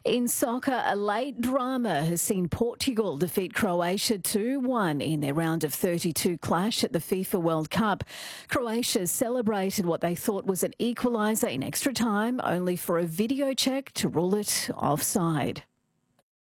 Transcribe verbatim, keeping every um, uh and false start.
In soccer, a late drama has seen Portugal defeat Croatia two one in their round of thirty-two clash at the FIFA World Cup. Croatia celebrated what they thought was an equaliser in extra time, only for a video check to rule it offside.